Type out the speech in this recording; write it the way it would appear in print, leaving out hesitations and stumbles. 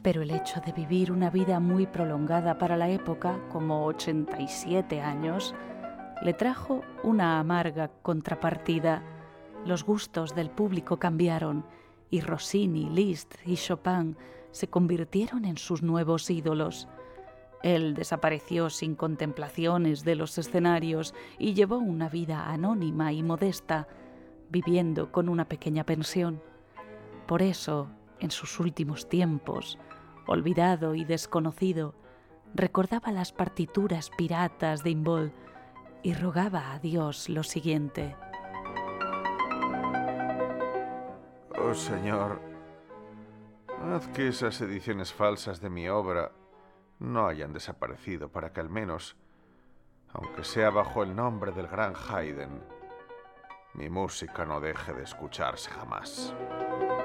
Pero el hecho de vivir una vida muy prolongada para la época, como 87 años, le trajo una amarga contrapartida. Los gustos del público cambiaron y Rossini, Liszt y Chopin se convirtieron en sus nuevos ídolos. Él desapareció sin contemplaciones de los escenarios y llevó una vida anónima y modesta, viviendo con una pequeña pensión. Por eso, en sus últimos tiempos, olvidado y desconocido, recordaba las partituras piratas de Imbol y rogaba a Dios lo siguiente: Oh Señor, haz que esas ediciones falsas de mi obra no hayan desaparecido para que al menos, aunque sea bajo el nombre del gran Haydn, mi música no deje de escucharse jamás.